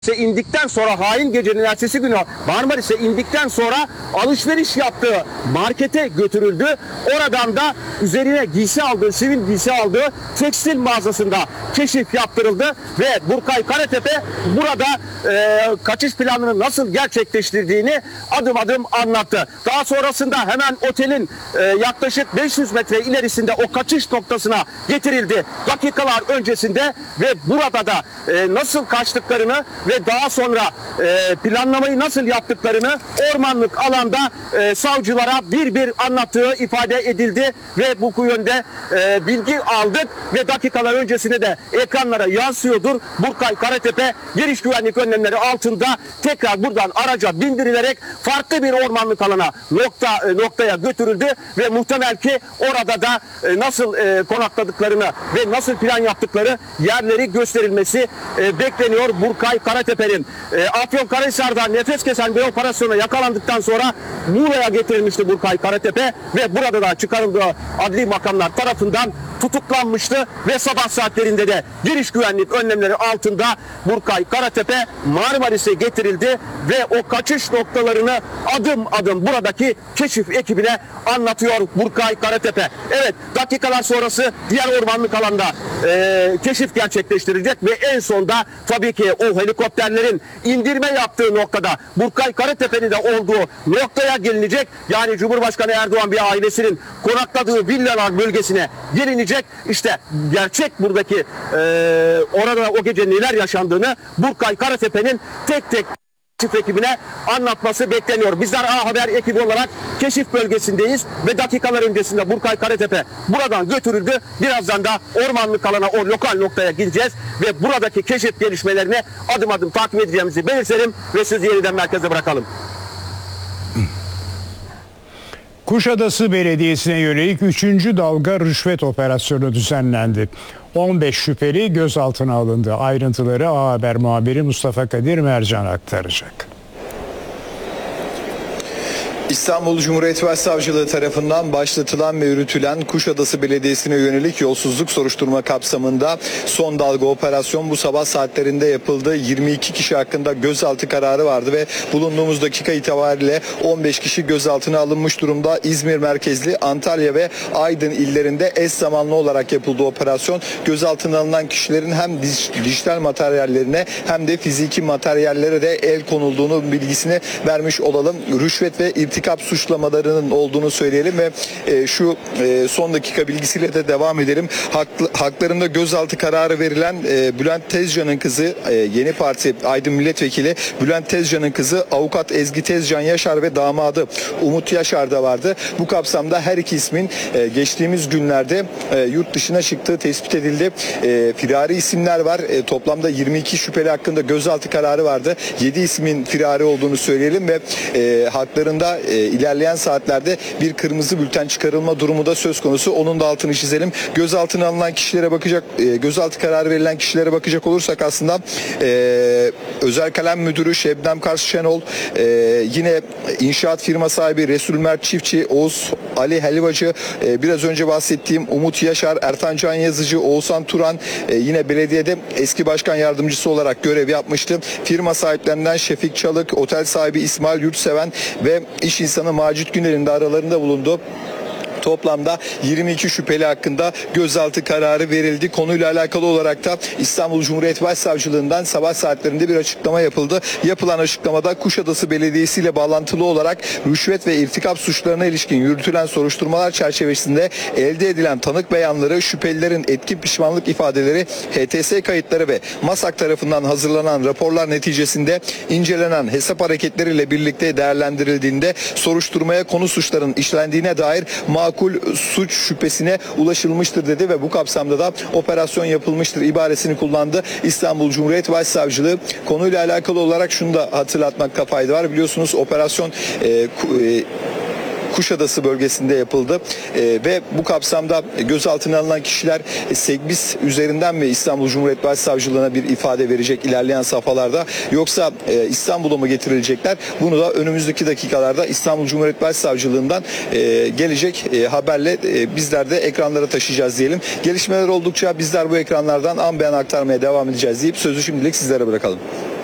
indikten sonra hain gecenin ertesi günü Marmaris'e indikten sonra alışveriş yaptığı markete götürüldü. Oradan da üzerine giysi aldığı, sivil giysi aldığı tekstil mağazasında keşif yaptırıldı ve Burkay Karatepe burada kaçış planını nasıl gerçekleştirdiğini adım adım anlattı. Daha sonrasında hemen otelin yaklaşık 500 metre ilerisinde o kaçış noktasına getirildi dakikalar öncesinde ve burada da nasıl kaçtıklarını ve daha sonra planlamayı nasıl yaptıklarını ormanlık alanda savcılara bir bir anlattığı ifade edildi ve bu yönde bilgi aldık ve dakikalar öncesinde de ekranlara yansıyordur. Burkay Karatepe giriş güvenlik önlemleri altında tekrar buradan araca bindirilerek farklı bir ormanlık alana noktaya götürüldü ve muhtemel ki orada da nasıl konakladıklarını ve nasıl plan yaptıkları yerleri gösterilmesi bekleniyor. Burkay Karatepe'nin Afyonkarahisar'da nefes kesen bir operasyona yakalandıktan sonra Muğla'ya getirilmişti Burkay Karatepe ve burada da çıkarıldığı adli makamlar tarafından tutuklanmıştı ve sabah saatlerinde de giriş güvenlik önlemleri altında Burkay Karatepe Marmaris'e getirildi ve o kaçış noktalarını adım adım buradaki keşif ekibine anlatıyor Burkay Karatepe. Evet, dakikalar sonrası diğer ormanlık alanda keşif gerçekleştirecek ve en sonda tabii ki o helikopterlerin indirme yaptığı noktada Burkay Karatepe'nin de olduğu noktaya gelinecek. Yani Cumhurbaşkanı Erdoğan bir ailesinin konakladığı villalar bölgesine gelinecek. İşte gerçek buradaki orada o gece neler yaşandığını Burkay Karatepe'nin tek tek keşif ekibine anlatması bekleniyor. Bizler A Haber ekibi olarak keşif bölgesindeyiz ve dakikalar öncesinde Burkay Karatepe buradan götürüldü. Birazdan da ormanlık alana, o lokal noktaya gideceğiz ve buradaki keşif gelişmelerini adım adım takip edeceğimizi belirtelim ve sözü yeniden merkeze bırakalım. Kuşadası Belediyesi'ne yönelik 3. dalga rüşvet operasyonu düzenlendi. 15 şüpheli gözaltına alındı. Ayrıntıları A Haber muhabiri Mustafa Kadir Mercan aktaracak. İstanbul Cumhuriyet Başsavcılığı tarafından başlatılan ve yürütülen Kuşadası Belediyesi'ne yönelik yolsuzluk soruşturma kapsamında son dalga operasyon bu sabah saatlerinde yapıldı. 22 kişi hakkında gözaltı kararı vardı ve bulunduğumuz dakika itibariyle 15 kişi gözaltına alınmış durumda. İzmir merkezli Antalya ve Aydın illerinde eş zamanlı olarak yapıldı operasyon. Gözaltına alınan kişilerin hem dijital materyallerine hem de fiziki materyallere de el konulduğunu bilgisini vermiş olalım. Rüşvet ve irtikap suçlamalarının olduğunu söyleyelim ve şu son dakika bilgisiyle de devam edelim. Haklarında gözaltı kararı verilen Bülent Tezcan'ın kızı, Yeni Parti Aydın Milletvekili Bülent Tezcan'ın kızı avukat Ezgi Tezcan Yaşar ve damadı Umut Yaşar da vardı. Bu kapsamda her iki ismin geçtiğimiz günlerde yurt dışına çıktığı tespit edildi. Firari isimler var. Toplamda 22 şüpheli hakkında gözaltı kararı vardı. 7 ismin firari olduğunu söyleyelim ve haklarında ilerleyen saatlerde bir kırmızı bülten çıkarılma durumu da söz konusu. Onun da altını çizelim. Gözaltına alınan kişilere gözaltı kararı verilen kişilere bakacak olursak aslında Özel Kalem Müdürü Şebnem Kars Şenol, yine inşaat firma sahibi Resul Mert Çiftçi, Oğuz Ali Helvacı, biraz önce bahsettiğim Umut Yaşar, Ertan Can Yazıcı, Oğuzhan Turan, yine belediyede eski başkan yardımcısı olarak görev yapmıştı. Firma sahiplerinden Şefik Çalık, otel sahibi İsmail Yurtseven ve iş insanı Macit Güner'in de aralarında bulundu. Toplamda 22 şüpheli hakkında gözaltı kararı verildi. Konuyla alakalı olarak da İstanbul Cumhuriyet Başsavcılığından sabah saatlerinde bir açıklama yapıldı. Yapılan açıklamada Kuşadası Belediyesi ile bağlantılı olarak rüşvet ve irtikap suçlarına ilişkin yürütülen soruşturmalar çerçevesinde elde edilen tanık beyanları, şüphelilerin etkin pişmanlık ifadeleri, HTS kayıtları ve MASAK tarafından hazırlanan raporlar neticesinde incelenen hesap hareketleriyle birlikte değerlendirildiğinde soruşturmaya konu suçların işlendiğine dair makul suç şüphesine ulaşılmıştır dedi ve bu kapsamda da operasyon yapılmıştır ibaresini kullandı İstanbul Cumhuriyet Başsavcılığı. Konuyla alakalı olarak şunu da hatırlatmakta fayda var. Biliyorsunuz operasyon Kuşadası bölgesinde yapıldı ve bu kapsamda gözaltına alınan kişiler Segbis üzerinden ve İstanbul Cumhuriyet Başsavcılığına bir ifade verecek ilerleyen safhalarda, yoksa İstanbul'a mı getirilecekler? Bunu da önümüzdeki dakikalarda İstanbul Cumhuriyet Başsavcılığından gelecek haberle bizler de ekranlara taşıyacağız diyelim. Gelişmeler oldukça bizler bu ekranlardan an beyan aktarmaya devam edeceğiz deyip sözü şimdilik sizlere bırakalım.